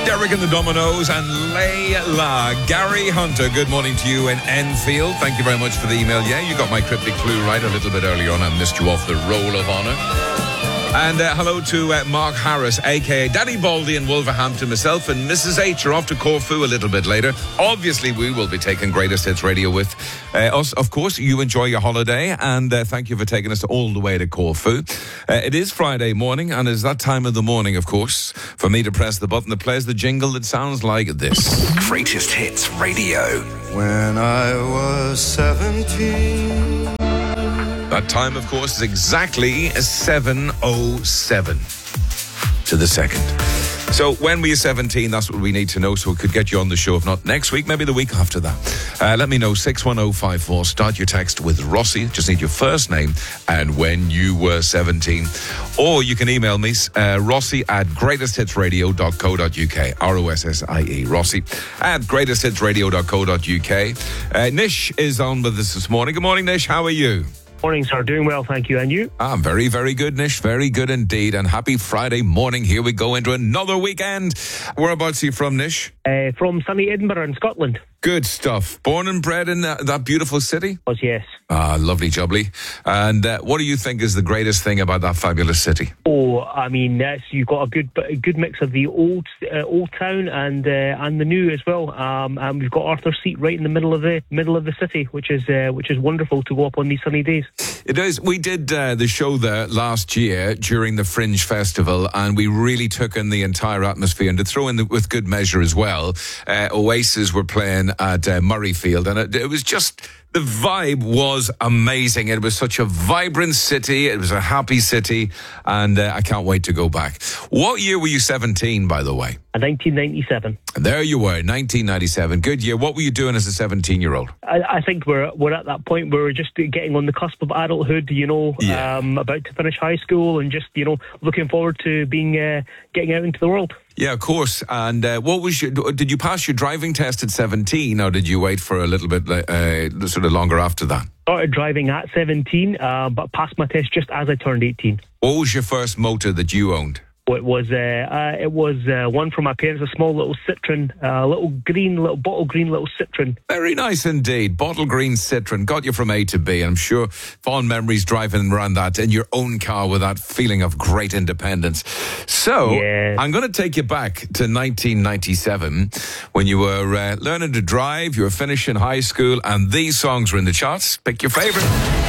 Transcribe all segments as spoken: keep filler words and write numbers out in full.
Derek and the Dominoes and Layla. Gary Hunter, good morning to you in Enfield. Thank you very much for the email. Yeah, you got my cryptic clue right a little bit earlier on. I missed you off the roll of honour. And uh, hello to uh, Mark Harris, a k a. Daddy Baldy in Wolverhampton. Myself and Missus H are off to Corfu a little bit later. Obviously, we will be taking Greatest Hits Radio with uh, us. Of course, you enjoy your holiday, and uh, thank you for taking us all the way to Corfu. Uh, it is Friday morning, and it's that time of the morning, of course, for me to press the button that plays the jingle that sounds like this. Greatest Hits Radio. When I was seventeen. That time, of course, is exactly seven oh seven to the second. So when we are seventeen, that's what we need to know, so we could get you on the show. If not next week, maybe the week after that. Uh, let me know, six one oh five four. Start your text with Rossi. Just need your first name and when you were seventeen. Or you can email me, uh, Rossi at greatest hits radio dot co dot uk. R O S S I E, Rossi at greatest hits radio dot co dot uk. Uh, Nish is on with us this morning. Good morning, Nish. How are you? Morning, sir. Doing well, thank you. And you? I'm very, very good, Nish. Very good indeed. And happy Friday morning. Here we go into another weekend. Whereabouts are you from, Nish? Uh, from sunny Edinburgh in Scotland. Good stuff. Born and bred in that, that beautiful city? Was, yes. Ah, lovely jubbly. And uh, what do you think is the greatest thing about that fabulous city? Oh, I mean, that's, you've got a good a good mix of the old uh, old town and uh, and the new as well. Um, and we've got Arthur's Seat right in the middle of the middle of the city, which is uh, which is wonderful to go up on these sunny days. It is. We did uh, the show there last year during the Fringe Festival, and we really took in the entire atmosphere. And to throw in the, with good measure as well, uh, Oasis were playing at uh, Murrayfield, and it, it was just... the vibe was amazing. It was such a vibrant city. It was a happy city, and uh, I can't wait to go back. What year were you seventeen, by the way? nineteen ninety-seven. There you were, nineteen ninety-seven. Good year. What were you doing as a seventeen-year-old? I, I think we're we're at that point where we're just getting on the cusp of adulthood, you know, Yeah. um, about to finish high school and just, you know, looking forward to being uh, getting out into the world. Yeah, of course. And uh, what was your? Did you pass your driving test at seventeen, or did you wait for a little bit, uh, sort of longer after that? Started driving at seventeen, uh, but passed my test just as I turned eighteen. What was your first motor that you owned? It was uh, uh, it was uh, one from my parents, a small little Citroen, a uh, little green, little bottle green, little Citroen. Very nice indeed. Bottle green Citroen. Got you from A to B. I'm sure fond memories driving around that in your own car with that feeling of great independence. So, Yes. I'm going to take you back to nineteen ninety-seven when you were uh, learning to drive, you were finishing high school, and these songs were in the charts. Pick your favorite.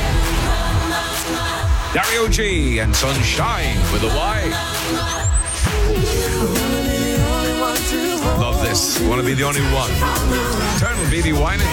Dario G and Sunshine with a Y. Love this. Want to be the only one. Eternal B B Winans.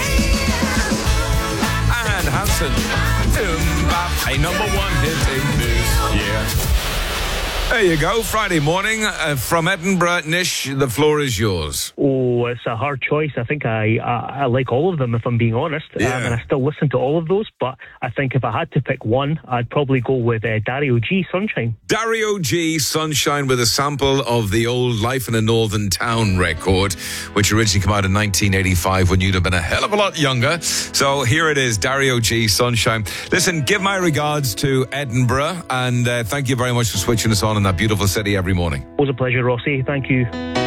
And Hanson. A number one hit in this year. There you go. Friday morning uh, from Edinburgh. Nish, the floor is yours. Oh, it's a hard choice. I think I I, I like all of them, if I'm being honest. Yeah. Um, and I still listen to all of those, but I think if I had to pick one, I'd probably go with uh, Dario G, Sunshine. Dario G, Sunshine, with a sample of the old Life in a Northern Town record, which originally came out in nineteen eighty-five when you'd have been a hell of a lot younger. So here it is, Dario G, Sunshine. Listen, give my regards to Edinburgh, and uh, thank you very much for switching us on in that beautiful city every morning. It was a pleasure, Rossi. Thank you.